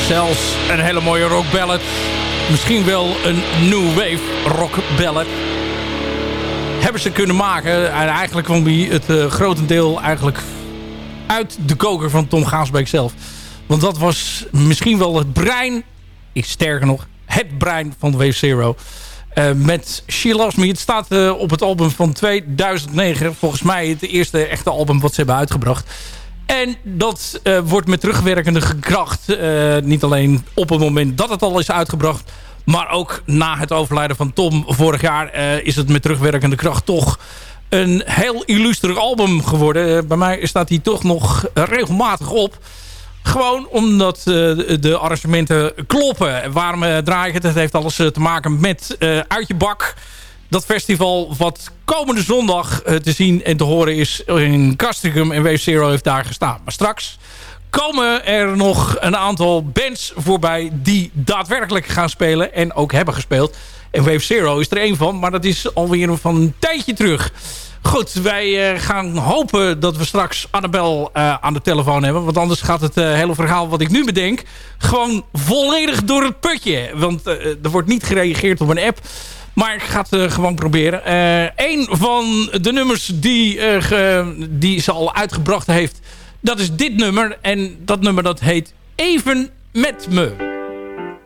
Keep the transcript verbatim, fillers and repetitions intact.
zelfs een hele mooie rockballad. Misschien wel een new wave rockballad. Hebben ze kunnen maken. En eigenlijk kwam die het uh, grotendeel eigenlijk uit de koker van Tom Gaasbeek zelf. Want dat was misschien wel het brein, ik sterker nog, het brein van Wave Zero. Uh, met She Loves Me. Het staat uh, op het album van tweeduizend negen. Volgens mij het eerste echte album wat ze hebben uitgebracht. En dat uh, wordt met terugwerkende kracht. Uh, niet alleen op het moment dat het al is uitgebracht. Maar ook na het overlijden van Tom vorig jaar uh, is het met terugwerkende kracht toch een heel illuster album geworden. Uh, bij mij staat hij toch nog regelmatig op. Gewoon omdat uh, de, de arrangementen kloppen. Waarom uh, draai ik het? Het heeft alles uh, te maken met uh, Uit je Bak. Dat festival wat komende zondag uh, te zien en te horen is in Castricum. En Wave Zero heeft daar gestaan. Maar straks komen er nog een aantal bands voorbij die daadwerkelijk gaan spelen. En ook hebben gespeeld. En Wave Zero is er één van. Maar dat is alweer van een tijdje terug. Goed, wij uh, gaan hopen dat we straks Annabel uh, aan de telefoon hebben. Want anders gaat het uh, hele verhaal wat ik nu bedenk gewoon volledig door het putje. Want uh, er wordt niet gereageerd op een app. Maar ik ga het uh, gewoon proberen. Uh, een van de nummers die, uh, ge, die ze al uitgebracht heeft, dat is dit nummer. En dat nummer dat heet Even Met Me.